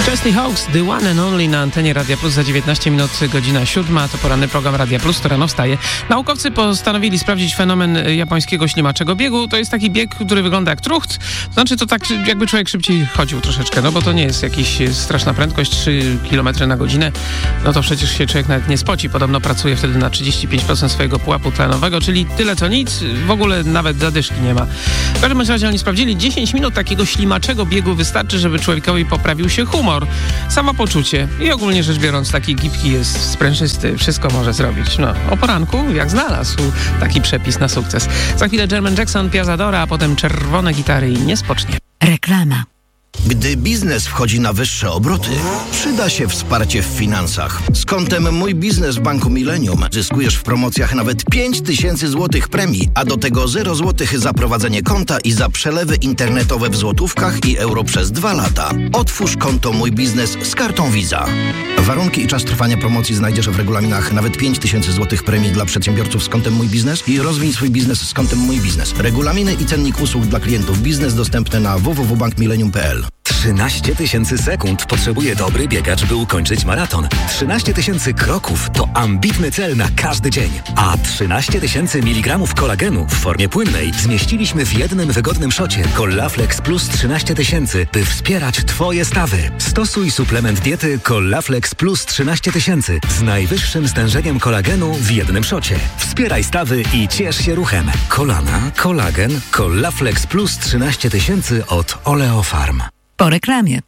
Chesney Hawkes, The One and Only na antenie Radia Plus za 19 minut, godzina 7. To poranny program Radia Plus, to rano wstaje. Naukowcy postanowili sprawdzić fenomen japońskiego ślimaczego biegu. To jest taki bieg, który wygląda jak trucht. Znaczy to tak, jakby człowiek szybciej chodził troszeczkę, no bo to nie jest jakaś straszna prędkość, 3 km na godzinę. No to przecież się człowiek nawet nie spoci. Podobno pracuje wtedy na 35% swojego pułapu tlenowego, czyli tyle co nic, w ogóle nawet zadyszki nie ma. W każdym razie oni sprawdzili, 10 minut takiego ślimaczego biegu wystarczy, żeby człowiekowi poprawił się humor, samopoczucie i ogólnie rzecz biorąc taki gibki jest sprężysty, wszystko może zrobić. No, o poranku jak znalazł taki przepis na sukces. Za chwilę Jermaine Jackson, Piazzadora, a potem czerwone gitary i nie spocznie. Reklama. Gdy biznes wchodzi na wyższe obroty, przyda się wsparcie w finansach. Z kontem Mój Biznes w Banku Millennium zyskujesz w promocjach nawet 5000 zł premii, a do tego 0 zł za prowadzenie konta i za przelewy internetowe w złotówkach i euro przez 2 lata. Otwórz konto Mój Biznes z kartą Visa. Warunki i czas trwania promocji znajdziesz w regulaminach. Nawet 5000 zł premii dla przedsiębiorców z kontem Mój Biznes i rozwij swój biznes z kontem Mój Biznes. Regulaminy i cennik usług dla klientów biznes dostępne na www.bankmillennium.pl. 13 000 sekund potrzebuje dobry biegacz, by ukończyć maraton. 13 000 kroków to ambitny cel na każdy dzień. A 13 000 mg kolagenu w formie płynnej zmieściliśmy w jednym wygodnym szocie Collaflex Plus 13 000, by wspierać Twoje stawy. Stosuj suplement diety Collaflex Plus 13 000 z najwyższym stężeniem kolagenu w jednym szocie. Wspieraj stawy i ciesz się ruchem. Kolana, kolagen, Collaflex Plus 13 000 od Oleofarm. Po reklamie.